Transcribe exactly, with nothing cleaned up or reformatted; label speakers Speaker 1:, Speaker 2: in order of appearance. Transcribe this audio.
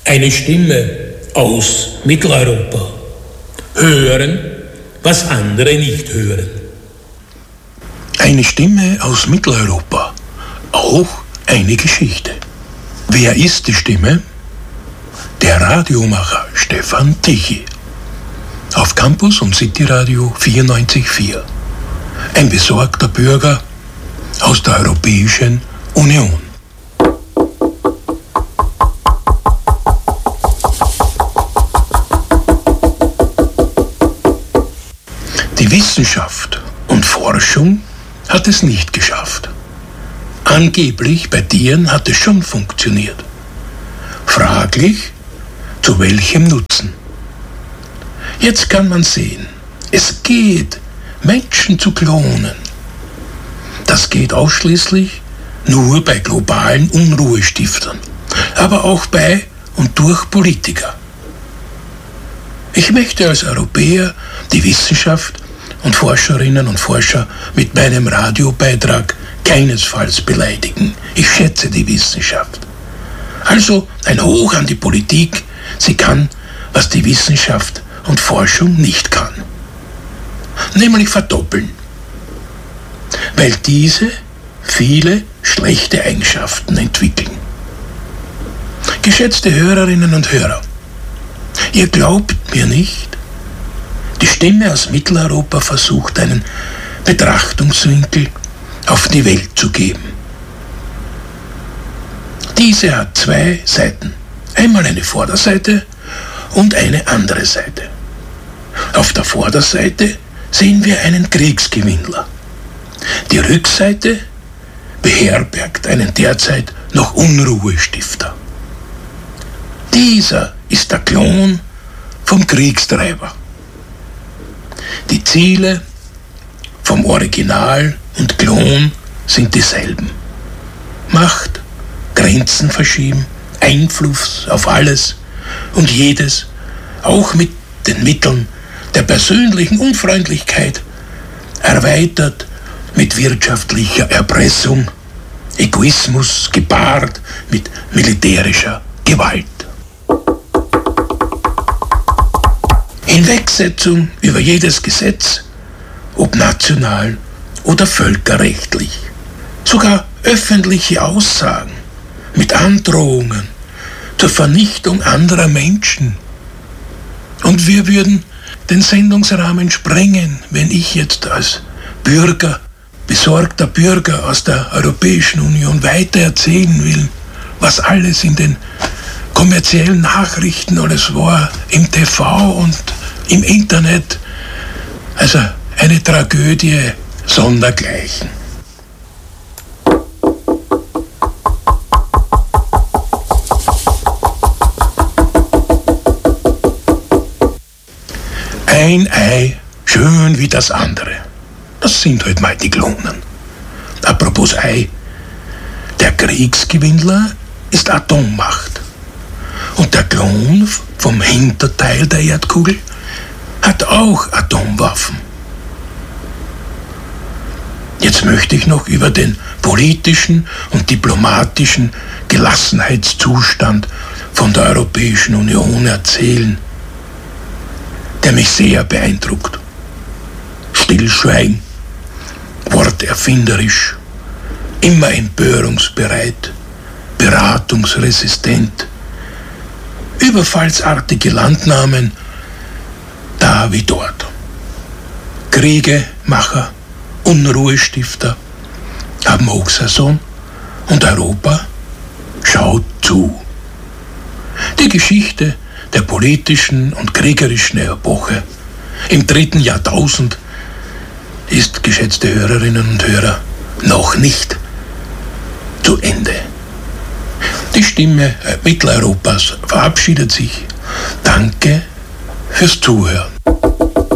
Speaker 1: Eine Stimme aus Mitteleuropa. Hören, was andere nicht hören.
Speaker 2: Eine Stimme aus Mitteleuropa. Auch eine Geschichte. Wer ist die Stimme? Der Radiomacher Stefan Tichy. Auf Campus und Cityradio vierundneunzig Komma vier. Ein besorgter Bürger aus der Europäischen Union. Die Wissenschaft und Forschung hat es nicht geschafft. Angeblich bei Tieren hat es schon funktioniert. Fraglich, zu welchem Nutzen? Jetzt kann man sehen, es geht, Menschen zu klonen. Das geht ausschließlich nur bei globalen Unruhestiftern, aber auch bei und durch Politiker. Ich möchte als Europäer die Wissenschaft und Forscherinnen und Forscher mit meinem Radiobeitrag keinesfalls beleidigen. Ich schätze die Wissenschaft. Also ein Hoch an die Politik, sie kann, was die Wissenschaft und Forschung nicht kann. Nämlich verdoppeln. Weil diese viele schlechte Eigenschaften entwickeln. Geschätzte Hörerinnen und Hörer, ihr glaubt mir nicht? Die Stimme aus Mitteleuropa versucht, einen Betrachtungswinkel auf die Welt zu geben. Diese hat zwei Seiten. Einmal eine Vorderseite und eine andere Seite. Auf der Vorderseite sehen wir einen Kriegsgewinnler. Die Rückseite beherbergt einen derzeit noch Unruhestifter. Dieser ist der Klon vom Kriegstreiber. Die Ziele vom Original und Klon sind dieselben. Macht, Grenzen verschieben, Einfluss auf alles und jedes, auch mit den Mitteln der persönlichen Unfreundlichkeit, erweitert mit wirtschaftlicher Erpressung, Egoismus gepaart mit militärischer Gewalt. Hinwegsetzung über jedes Gesetz, ob national oder völkerrechtlich. Sogar öffentliche Aussagen mit Androhungen zur Vernichtung anderer Menschen. Und wir würden den Sendungsrahmen sprengen, wenn ich jetzt als Bürger, besorgter Bürger aus der Europäischen Union weiter erzählen will, was alles in den kommerziellen Nachrichten alles war, im T V und im Internet. Also eine Tragödie sondergleichen. Ein Ei, schön wie das andere. Das sind halt mal die Klonen. Apropos Ei, der Kriegsgewinnler ist Atommacht. Und der Klon vom Hinterteil der Erdkugel hat auch Atomwaffen. Jetzt möchte ich noch über den politischen und diplomatischen Gelassenheitszustand von der Europäischen Union erzählen, der mich sehr beeindruckt. Stillschweigen, worterfinderisch, immer empörungsbereit, beratungsresistent, überfallsartige Landnahmen, da wie dort. Kriegemacher, Unruhestifter haben Hochsaison und Europa schaut zu. Die Geschichte der politischen und kriegerischen Epoche im dritten Jahrtausend ist, geschätzte Hörerinnen und Hörer, noch nicht zu Ende. Die Stimme Mitteleuropas verabschiedet sich. Danke fürs Zuhören.